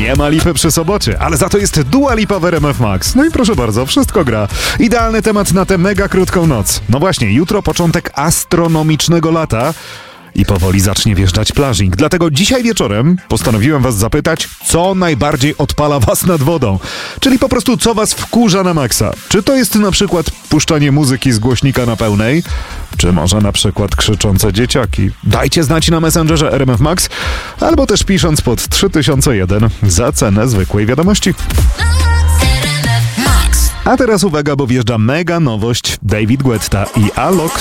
Nie ma lipy przy sobocie, ale za to jest Dua Lipa w RMF Max. No i proszę bardzo, wszystko gra. Idealny temat na tę mega krótką noc. No właśnie, jutro początek astronomicznego lata i powoli zacznie wjeżdżać plażing. Dlatego dzisiaj wieczorem postanowiłem was zapytać, co najbardziej odpala was nad wodą. Czyli po prostu, co was wkurza na maksa. Czy to jest na przykład puszczanie muzyki z głośnika na pełnej? Czy może na przykład krzyczące dzieciaki? Dajcie znać na Messengerze RMF Max, albo też pisząc pod 3001 za cenę zwykłej wiadomości. A teraz uwaga, bo wjeżdża mega nowość. David Guetta i Alok